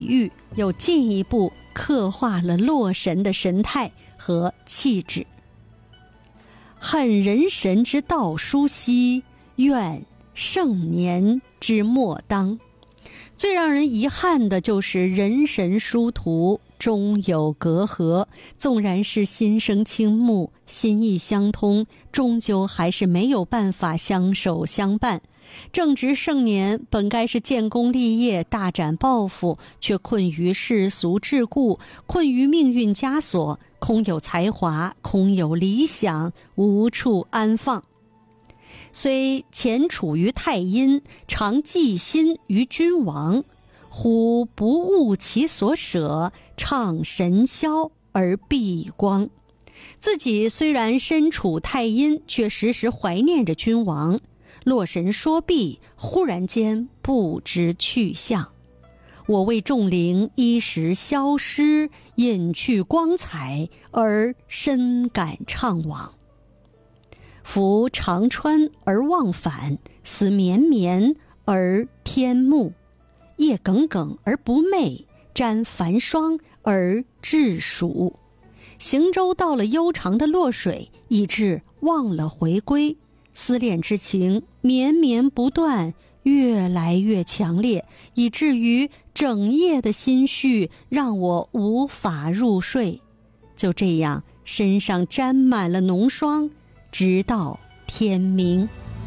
喻又进一步刻画了洛神的神态和气质。恨人神之道殊稀，怨盛年之末当。最让人遗憾的就是人神殊途终有隔阂，纵然是心生倾慕，心意相通，终究还是没有办法相守相伴。正值盛年，本该是建功立业，大展抱负，却困于世俗桎梏，困于命运枷锁，空有才华，空有理想，无处安放。虽前处于太阴，常寄心于君王，忽不悟其所舍，唱神霄而避光。自己虽然身处太阴，却时时怀念着君王。洛神说避，忽然间不知去向。我为众灵一时消失，隐去光彩，而深感怅惘。夫长川而忘返，思绵绵而天暮，夜耿耿而不寐，沾繁霜而致暑。行舟到了悠长的洛水，以致忘了回归，思恋之情绵绵不断，越来越强烈，以至于整夜的心绪让我无法入睡。就这样，身上沾满了浓霜，直到天明。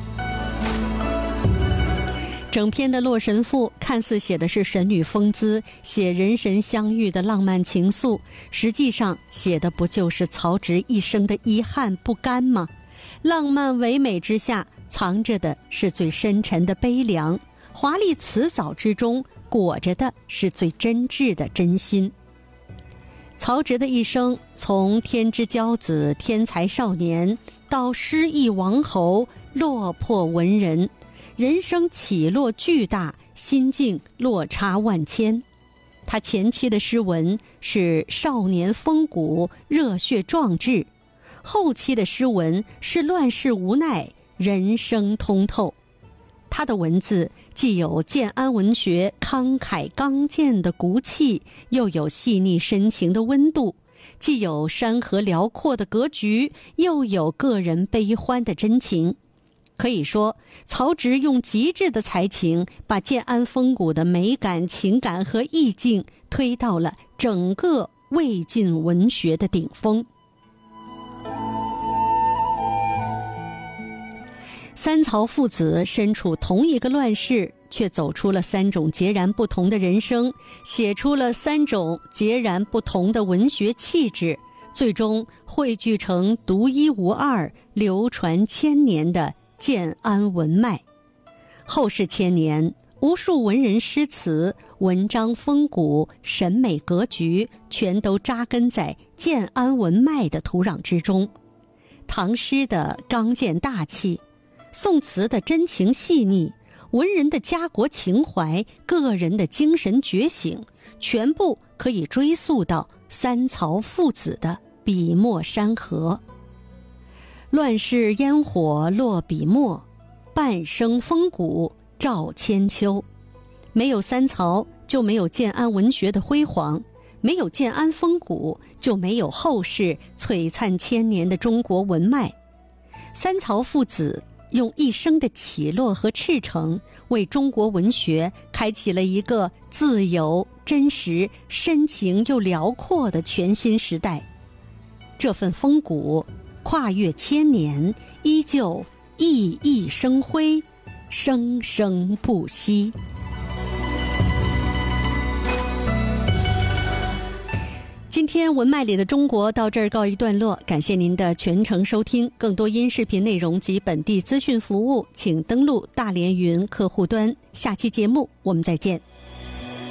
整篇的《洛神赋》看似写的是神女风姿，写人神相遇的浪漫情愫，实际上写的不就是曹植一生的遗憾不甘吗？浪漫唯美之下，藏着的是最深沉的悲凉，华丽辞藻之中裹着的是最真挚的真心。曹植的一生，从天之骄子、天才少年，到失意王侯、落魄文人，人生起落巨大，心境落差万千。他前期的诗文是少年风骨、热血壮志，后期的诗文是乱世无奈、人生通透。他的文字既有建安文学慷慨刚健的骨气，又有细腻深情的温度，既有山河辽阔的格局，又有个人悲欢的真情。可以说，曹植用极致的才情，把建安风骨的美感、情感和意境推到了整个魏晋文学的顶峰。三曹父子身处同一个乱世，却走出了三种截然不同的人生，写出了三种截然不同的文学气质，最终汇聚成独一无二、流传千年的建安文脉。后世千年，无数文人诗词、文章风骨、审美格局，全都扎根在建安文脉的土壤之中。唐诗的刚健大气，宋词的真情细腻，文人的家国情怀，个人的精神觉醒，全部可以追溯到三曹父子的笔墨山河。乱世烟火落笔墨，半生风骨照千秋。没有三曹，就没有建安文学的辉煌；没有建安风骨，就没有后世璀璨千年的中国文脉。三曹父子用一生的起落和赤诚，为中国文学开启了一个自由、真实、深情又辽阔的全新时代。这份风骨跨越千年，依旧熠熠生辉，生生不息。今天文脉里的中国到这儿告一段落，感谢您的全程收听。更多音视频内容及本地资讯服务，请登录大连云客户端。下期节目我们再见。